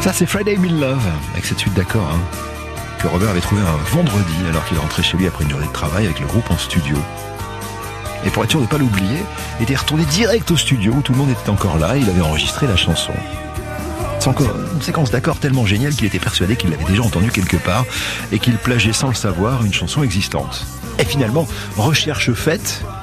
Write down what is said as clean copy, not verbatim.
Ça, c'est Friday I'm in Love, avec cette suite d'accords que Robert avait trouvé un vendredi, alors qu'il rentrait chez lui après une journée de travail avec le groupe en studio. Et pour être sûr de ne pas l'oublier, il était retourné direct au studio où tout le monde était encore là et il avait enregistré la chanson. C'est encore une séquence d'accords tellement géniale qu'il était persuadé qu'il l'avait déjà entendue quelque part et qu'il plagiait sans le savoir une chanson existante. Et finalement, recherche faite,